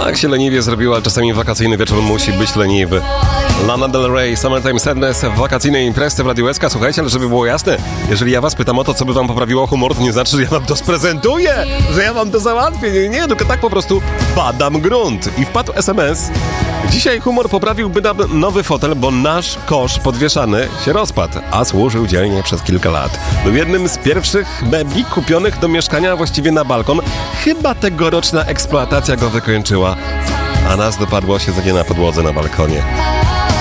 Tak się leniwie zrobiło, ale czasami wakacyjny wieczór musi być leniwy. Lana Del Rey, Summertime Sadness w wakacyjnej imprezie w Radiu SK. Słuchajcie, ale żeby było jasne, jeżeli ja was pytam o to, co by wam poprawiło humor, to nie znaczy, że ja wam to sprezentuję, że ja wam to załatwię. Nie, tylko tak po prostu badam grunt. I wpadł SMS. Dzisiaj humor poprawiłby nam nowy fotel, bo nasz kosz podwieszany się rozpadł, a służył dzielnie przez kilka lat. Był jednym z pierwszych mebli kupionych do mieszkania, a właściwie na balkon. Chyba tegoroczna eksploatacja go wykończyła, a nas dopadło siedzenie na podłodze na balkonie.